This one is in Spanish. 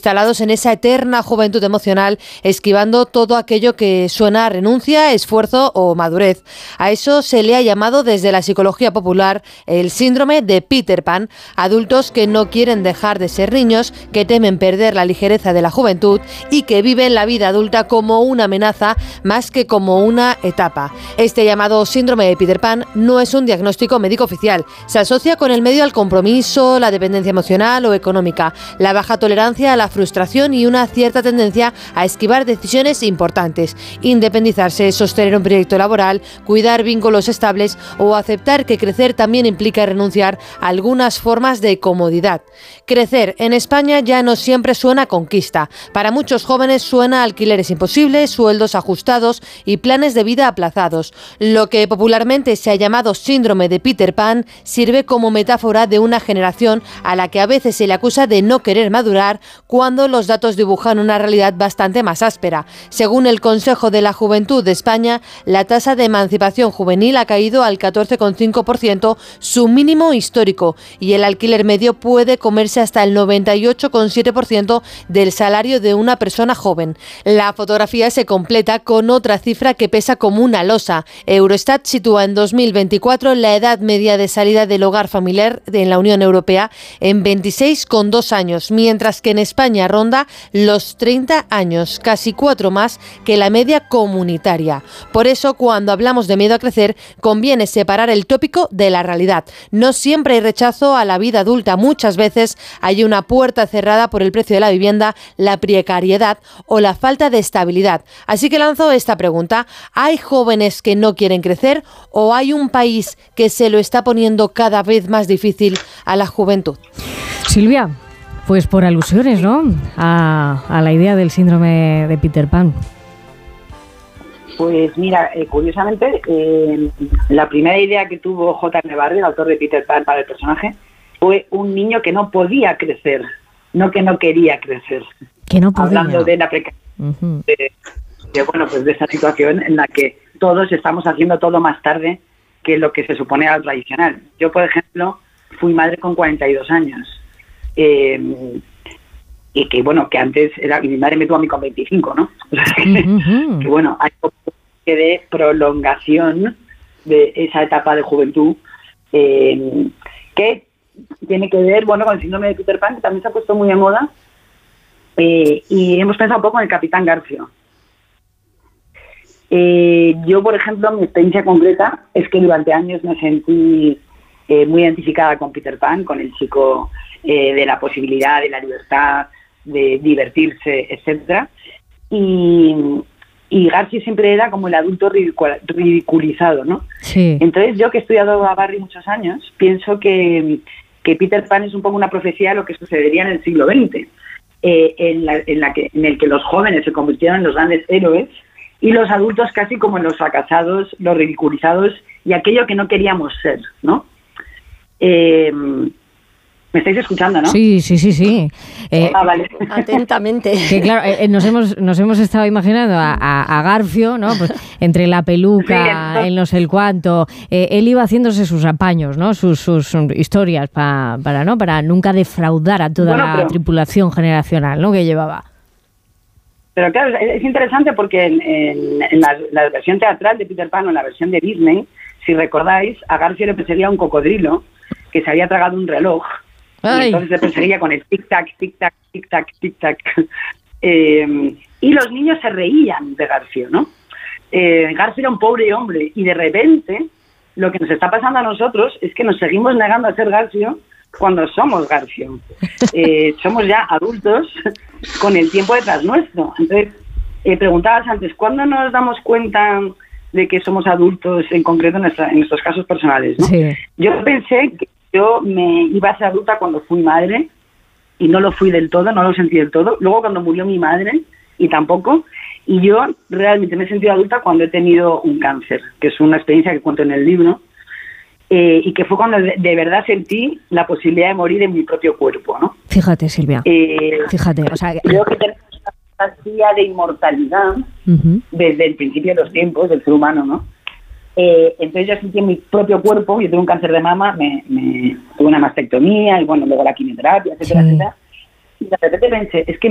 instalados en esa eterna juventud emocional, esquivando todo aquello que suena a renuncia, esfuerzo o madurez. A eso se le ha llamado desde la psicología popular el síndrome de Peter Pan, adultos que no quieren dejar de ser niños, que temen perder la ligereza de la juventud y que viven la vida adulta como una amenaza más que como una etapa. Este llamado síndrome de Peter Pan no es un diagnóstico médico oficial. Se asocia con el medio al compromiso, la dependencia emocional o económica, la baja tolerancia a la frustración y una cierta tendencia a esquivar decisiones importantes, independizarse, sostener un proyecto laboral, cuidar vínculos estables o aceptar que crecer también implica renunciar a algunas formas de comodidad. Crecer en España ya no siempre suena a conquista. Para muchos jóvenes suena a alquileres imposibles, sueldos ajustados y planes de vida aplazados. Lo que popularmente se ha llamado síndrome de Peter Pan sirve como metáfora de una generación a la que a veces se le acusa de no querer madurar cuando los datos dibujan una realidad bastante más áspera. Según el Consejo de la Juventud de España, la tasa de emancipación juvenil ha caído al 14,5%, su mínimo histórico, y el alquiler medio puede comerse hasta el 98,7% del salario de una persona joven. La fotografía se completa con otra cifra que pesa como una losa. Eurostat sitúa en 2024 la edad media de salida del hogar familiar en la Unión Europea en 26,2 años, mientras que en España ronda los 30 años, casi 4 más que la media comunitaria. Por eso, cuando hablamos de miedo a crecer, conviene separar el tópico de la realidad. No siempre hay rechazo a la vida adulta, muchas veces hay una puerta cerrada por el precio de la vivienda, la precariedad o la falta de estabilidad. Así que lanzo esta pregunta: ¿hay jóvenes que no quieren crecer o hay un país que se lo está poniendo cada vez más difícil a la juventud? Silvia, pues por alusiones, ¿no?, a la idea del síndrome de Peter Pan. Pues mira, curiosamente, la primera idea que tuvo J.M. Barrie, el autor de Peter Pan, para el personaje, fue un niño que no podía crecer, no que no quería crecer. Que no podía. Hablando de la precariedad, de esa situación en la que todos estamos haciendo todo más tarde que lo que se supone a lo tradicional. Yo, por ejemplo, fui madre con 42 años. Y que antes mi madre me tuvo a mí con 25, ¿no? Que bueno, hay un poco de prolongación de esa etapa de juventud que tiene que ver, con el síndrome de Peter Pan, que también se ha puesto muy de moda, y hemos pensado un poco en el Capitán Garfio. Yo, por ejemplo, mi experiencia concreta es que durante años me sentí muy identificada con Peter Pan, con el chico de la posibilidad, de la libertad, de divertirse, etcétera, y Garfio siempre era como el adulto ridiculizado, ¿no? Sí. Entonces, yo que he estudiado a Barrie muchos años, pienso que Peter Pan es un poco una profecía de lo que sucedería en el siglo XX, en el que los jóvenes se convirtieron en los grandes héroes y los adultos casi como en los fracasados, los ridiculizados y aquello que no queríamos ser, ¿no? ¿Me estáis escuchando, no? Sí. Vale. Atentamente. Que claro, nos hemos estado imaginando a Garfio, ¿no? Pues entre la peluca, el no sé el cuánto, él iba haciéndose sus apaños, ¿no? Sus historias para nunca defraudar a toda la tripulación generacional, ¿no?, que llevaba. Pero claro, es interesante porque en la versión teatral de Peter Pan o en la versión de Disney, si recordáis, a Garfio le perseguía un cocodrilo que se había tragado un reloj. Y entonces le perseguía con el tic-tac, tic-tac, tic-tac, tic-tac. Y los niños se reían de Garfio, ¿no? Garfio era un pobre hombre y de repente lo que nos está pasando a nosotros es que nos seguimos negando a ser Garfio cuando somos Garfio. Somos ya adultos con el tiempo detrás nuestro. Entonces, preguntabas antes, ¿cuándo nos damos cuenta de que somos adultos, en concreto en nuestros casos personales, ¿no? Sí. Yo pensé que yo me iba a ser adulta cuando fui madre y no lo fui del todo, no lo sentí del todo. Luego cuando murió mi madre y tampoco. Y yo realmente me he sentido adulta cuando he tenido un cáncer, que es una experiencia que cuento en el libro, y que fue cuando de verdad sentí la posibilidad de morir en mi propio cuerpo, ¿no? Fíjate, Silvia. Fíjate, o sea, creo que tenemos una fantasía de inmortalidad desde el principio de los tiempos del ser humano, ¿no? Entonces yo sentí en mi propio cuerpo, yo tuve un cáncer de mama, tuve una mastectomía y luego la quimioterapia, etcétera, etcétera. Y de repente pensé, es que